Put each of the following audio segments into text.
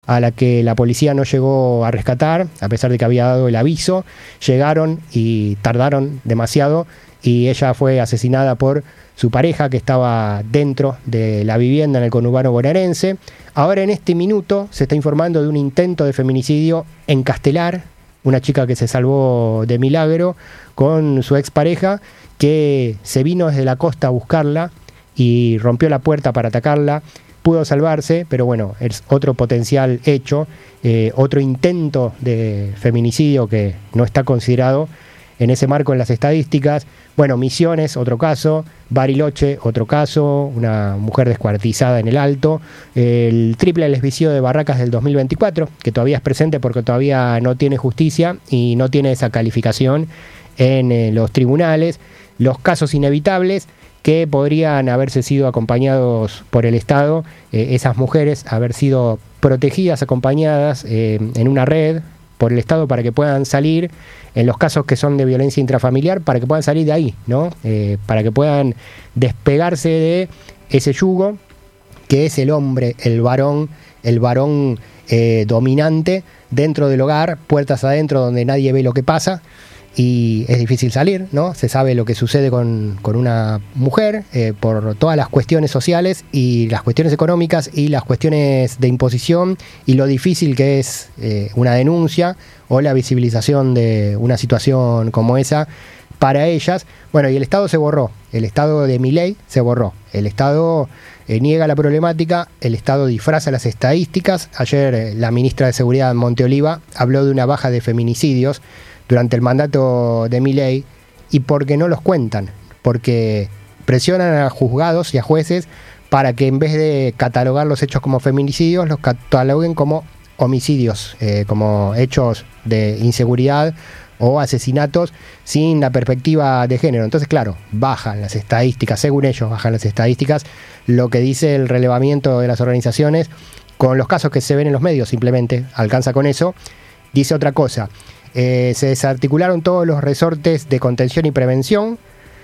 a la que la policía no llegó a rescatar, a pesar de que había dado el aviso. Llegaron y tardaron demasiado y ella fue asesinada por su pareja, que estaba dentro de la vivienda en el conurbano bonaerense. Ahora, en este minuto, se está informando de un intento de feminicidio en Castelar, una chica que se salvó de milagro con su expareja, que se vino desde la costa a buscarla y rompió la puerta para atacarla. Pudo salvarse, pero bueno, es otro potencial hecho, otro intento de feminicidio que no está considerado en ese marco en las estadísticas. Bueno, Misiones, otro caso. Bariloche, otro caso. Una mujer descuartizada en el Alto. El triple lesbicidio de Barracas del 2024, que todavía es presente porque todavía no tiene justicia y no tiene esa calificación en los tribunales. Los casos inevitables que podrían haberse sido acompañados por el Estado, esas mujeres haber sido protegidas, acompañadas en una red por el Estado para que puedan salir, en los casos que son de violencia intrafamiliar, para que puedan salir de ahí, ¿no? Para que puedan despegarse de ese yugo que es el hombre, el varón dominante dentro del hogar, puertas adentro donde nadie ve lo que pasa. Y es difícil salir, ¿no? Se sabe lo que sucede con una mujer por todas las cuestiones sociales y las cuestiones económicas y las cuestiones de imposición y lo difícil que es una denuncia o la visibilización de una situación como esa para ellas. Bueno, y el Estado se borró, el Estado de Milei se borró, el Estado niega la problemática, el Estado disfraza las estadísticas. Ayer la ministra de Seguridad, Monteoliva, habló de una baja de feminicidios durante el mandato de Milei, y porque no los cuentan, porque presionan a juzgados y a jueces para que en vez de catalogar los hechos como feminicidios, los cataloguen como homicidios, como hechos de inseguridad o asesinatos sin la perspectiva de género. Entonces, claro, bajan las estadísticas, según ellos bajan las estadísticas. Lo que dice el relevamiento de las organizaciones, con los casos que se ven en los medios, simplemente alcanza con eso. Dice otra cosa: se desarticularon todos los resortes de contención y prevención.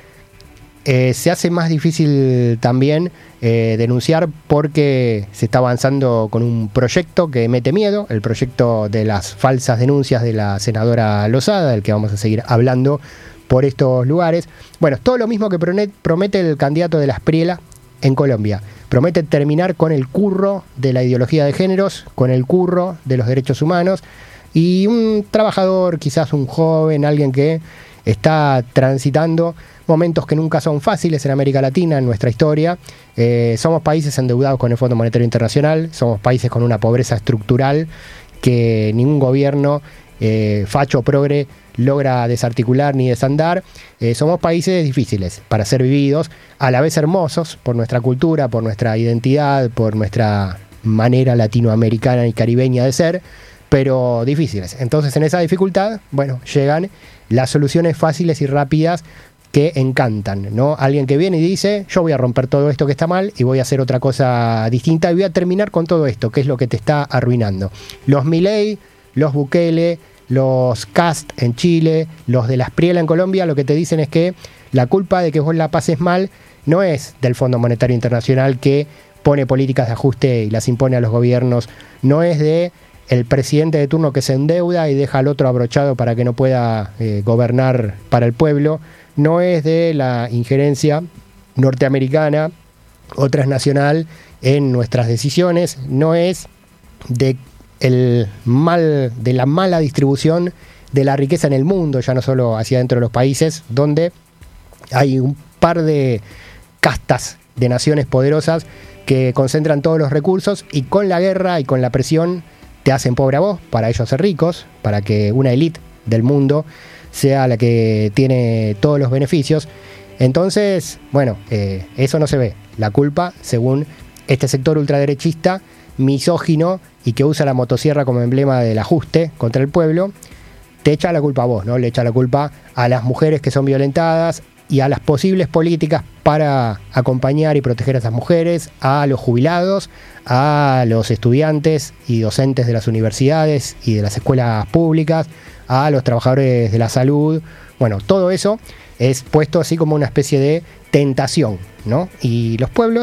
Se hace más difícil también denunciar porque se está avanzando con un proyecto que mete miedo, el proyecto de las falsas denuncias de la senadora Lozada, del que vamos a seguir hablando por estos lugares. Bueno, todo lo mismo que promete el candidato de la Espriella en Colombia. Promete terminar con el curro de la ideología de géneros, con el curro de los derechos humanos. Y un trabajador, quizás un joven, alguien que está transitando momentos que nunca son fáciles en América Latina, en nuestra historia. Somos países endeudados con el Fondo Monetario Internacional, somos países con una pobreza estructural que ningún gobierno facho o progre logra desarticular ni desandar. Somos países difíciles para ser vividos, a la vez hermosos por nuestra cultura, por nuestra identidad, por nuestra manera latinoamericana y caribeña de ser, pero difíciles. Entonces, en esa dificultad, bueno, llegan las soluciones fáciles y rápidas que encantan, ¿no? Alguien que viene y dice: yo voy a romper todo esto que está mal y voy a hacer otra cosa distinta y voy a terminar con todo esto, que es lo que te está arruinando. Los Milei, los Bukele, los Kast en Chile, los de la Espriella en Colombia, lo que te dicen es que la culpa de que vos la pases mal no es del Fondo Monetario Internacional, que pone políticas de ajuste y las impone a los gobiernos, no es de el presidente de turno que se endeuda y deja al otro abrochado para que no pueda gobernar para el pueblo, no es de la injerencia norteamericana o transnacional en nuestras decisiones, no es de la mala distribución de la riqueza en el mundo, ya no solo hacia dentro de los países, donde hay un par de castas de naciones poderosas que concentran todos los recursos y con la guerra y con la presión te hacen pobre a vos, para ellos ser ricos, para que una élite del mundo sea la que tiene todos los beneficios. Entonces, bueno, eso no se ve. La culpa, según este sector ultraderechista, misógino y que usa la motosierra como emblema del ajuste contra el pueblo, te echa la culpa a vos, ¿no? Le echa la culpa a las mujeres que son violentadas y a las posibles políticas para acompañar y proteger a esas mujeres, a los jubilados, a los estudiantes y docentes de las universidades y de las escuelas públicas, a los trabajadores de la salud. Bueno, todo eso es puesto así como una especie de tentación, ¿no? Y los pueblos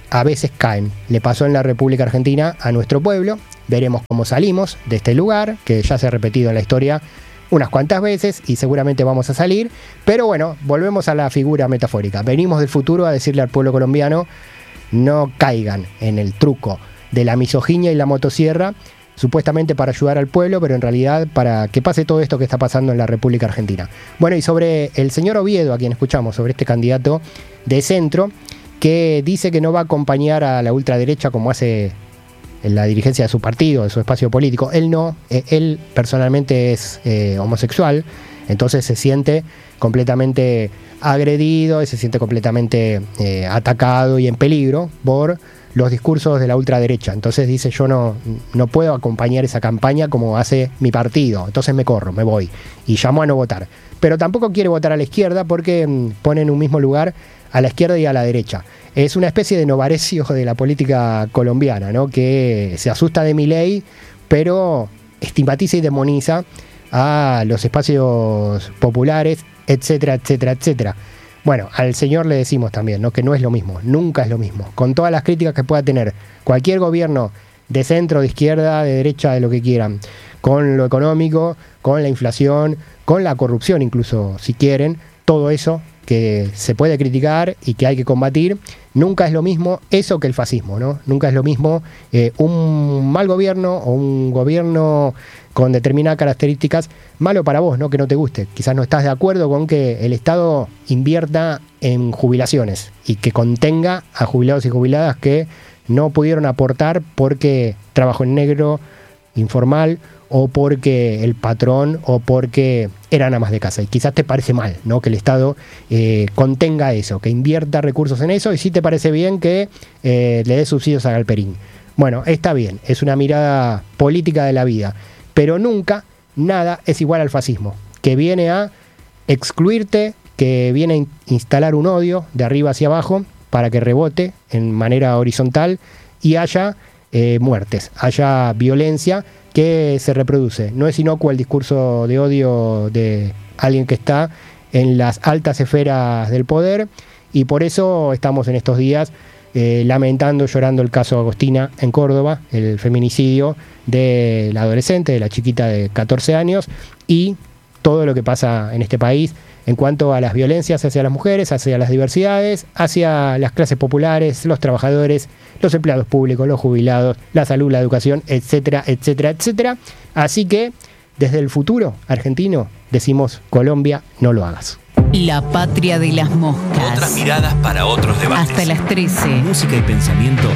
a veces caen. Le pasó en la República Argentina a nuestro pueblo. Veremos cómo salimos de este lugar, que ya se ha repetido en la historia unas cuantas veces y seguramente vamos a salir. Pero bueno, volvemos a la figura metafórica. Venimos del futuro a decirle al pueblo colombiano: no caigan en el truco de la misoginia y la motosierra, supuestamente para ayudar al pueblo, pero en realidad para que pase todo esto que está pasando en la República Argentina. Bueno, y sobre el señor Oviedo, a quien escuchamos, sobre este candidato de centro, que dice que no va a acompañar a la ultraderecha como hace en la dirigencia de su partido, de su espacio político. Él no, él personalmente es homosexual, entonces se siente completamente agredido y se siente completamente atacado y en peligro por los discursos de la ultraderecha. Entonces dice: yo no puedo acompañar esa campaña como hace mi partido, entonces me corro, me voy, y llamó a no votar. Pero tampoco quiere votar a la izquierda porque pone en un mismo lugar a la izquierda y a la derecha. Es una especie de Novarecio de la política colombiana, ¿no? Que se asusta de Milei, pero estigmatiza y demoniza a los espacios populares, etcétera, etcétera, etcétera. Bueno, al señor le decimos también, ¿no?, que no es lo mismo, nunca es lo mismo. Con todas las críticas que pueda tener cualquier gobierno de centro, de izquierda, de derecha, de lo que quieran, con lo económico, con la inflación, con la corrupción incluso, si quieren, todo eso que se puede criticar y que hay que combatir, nunca es lo mismo eso que el fascismo, ¿no? Nunca es lo mismo un mal gobierno o un gobierno con determinadas características malo para vos, ¿no?, que no te guste. Quizás no estás de acuerdo con que el Estado invierta en jubilaciones y que contenga a jubilados y jubiladas que no pudieron aportar porque trabajo en negro, informal, o porque el patrón, o porque eran amas de casa. Y quizás te parece mal, ¿no?, que el Estado contenga eso, que invierta recursos en eso, y sí te parece bien que le dé subsidios a Galperín. Bueno, está bien, es una mirada política de la vida, pero nunca nada es igual al fascismo, que viene a excluirte, que viene a instalar un odio de arriba hacia abajo para que rebote en manera horizontal y haya muertes, haya violencia que se reproduce. No es inocuo el discurso de odio de alguien que está en las altas esferas del poder, y por eso estamos en estos días lamentando, llorando el caso Agostina en Córdoba, el feminicidio de la adolescente, de la chiquita de 14 años, y todo lo que pasa en este país en cuanto a las violencias hacia las mujeres, hacia las diversidades, hacia las clases populares, los trabajadores, los empleados públicos, los jubilados, la salud, la educación, etcétera, etcétera, etcétera. Así que, desde el futuro argentino, decimos: Colombia, no lo hagas. La patria de las moscas. Otras miradas para otros debates. Hasta las 13. Música y pensamiento